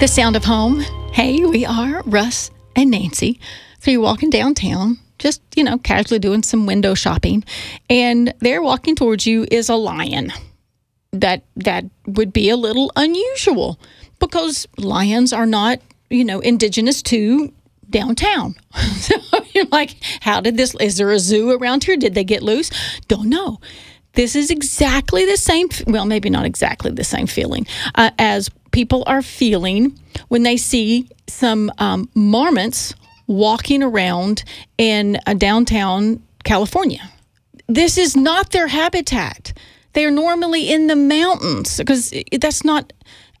The sound of home. Hey, we are Russ and Nancy. So you're walking downtown, just, casually doing some window shopping. And there walking towards you is a lion. That would be a little unusual because lions are not, indigenous to downtown. So you're like, is there a zoo around here? Did they get loose? Don't know. This is exactly the same, well, maybe not exactly the same feeling as people are feeling when they see some marmots walking around in downtown California. This is not their habitat. They're normally in the mountains because it's not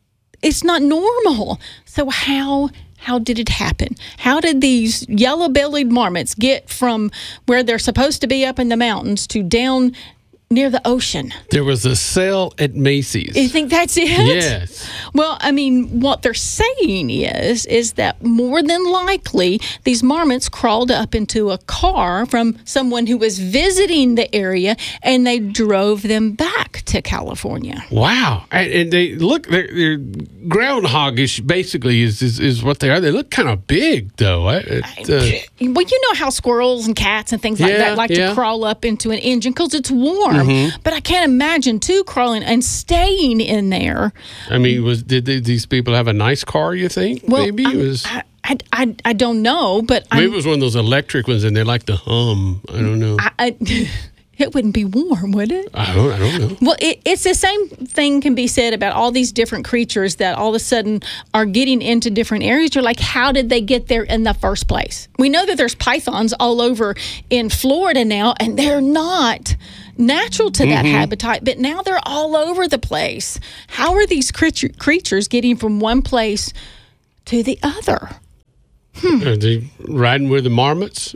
normal. So how did it happen? How did these yellow-bellied marmots get from where they're supposed to be up in the mountains to down near the ocean? There was a sale at Macy's. You think that's it? Yes. Well, what they're saying is that more than likely these marmots crawled up into a car from someone who was visiting the area, and they drove them back to California. Wow. And they look, they're groundhogish, basically, is what they are. They look kind of big, though. Well, you know how squirrels and cats and things like that like to crawl up into an engine because it's warm. Mm-hmm. But I can't imagine, too, crawling and staying in there. Did these people have a nice car, you think? Well, maybe it was. I don't know, but maybe it was one of those electric ones, and they like to hum. I don't know. It wouldn't be warm, would it? I don't know. Well, it's the same thing can be said about all these different creatures that all of a sudden are getting into different areas. You're like, how did they get there in the first place? We know that there's pythons all over in Florida now, and they're not natural to that habitat, but now they're all over the place. How are these creatures getting from one place to the other? Are they riding with the marmots?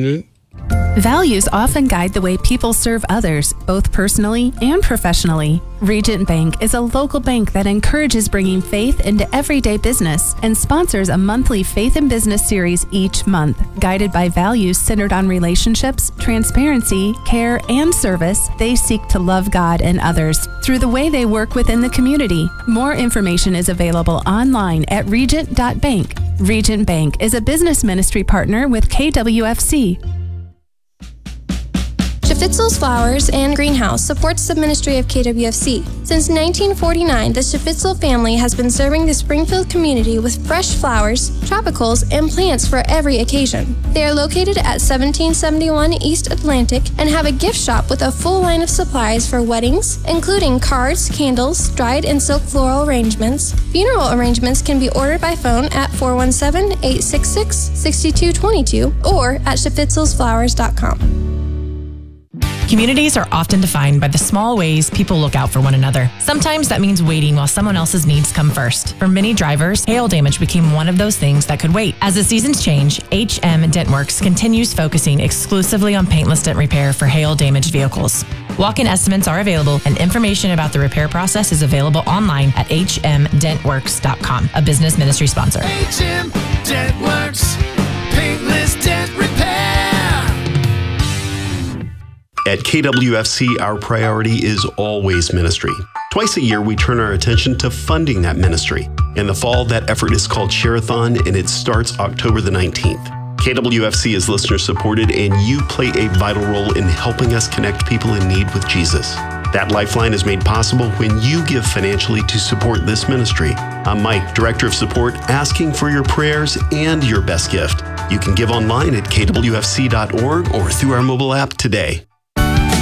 Values often guide the way people serve others, both personally and professionally. Regent Bank is a local bank that encourages bringing faith into everyday business and sponsors a monthly Faith in Business series each month. Guided by values centered on relationships, transparency, care, and service, they seek to love God and others through the way they work within the community. More information is available online at regent.bank. Regent Bank is a business ministry partner with KWFC. Schafitzel's Flowers and Greenhouse supports the ministry of KWFC. Since 1949, the Schafitzel family has been serving the Springfield community with fresh flowers, tropicals, and plants for every occasion. They are located at 1771 East Atlantic and have a gift shop with a full line of supplies for weddings, including cards, candles, dried and silk floral arrangements. Funeral arrangements can be ordered by phone at 417-866-6222 or at schafitzelsflowers.com. Communities are often defined by the small ways people look out for one another. Sometimes that means waiting while someone else's needs come first. For many drivers, hail damage became one of those things that could wait. As the seasons change, HM Dentworks continues focusing exclusively on paintless dent repair for hail damaged vehicles. Walk-in estimates are available, and information about the repair process is available online at hmdentworks.com, a business ministry sponsor. HM Dentworks, paintless dent repair. At KWFC, our priority is always ministry. Twice a year, we turn our attention to funding that ministry. In the fall, that effort is called Share-a-thon, and it starts October the 19th. KWFC is listener supported, and you play a vital role in helping us connect people in need with Jesus. That lifeline is made possible when you give financially to support this ministry. I'm Mike, Director of Support, asking for your prayers and your best gift. You can give online at kwfc.org or through our mobile app today.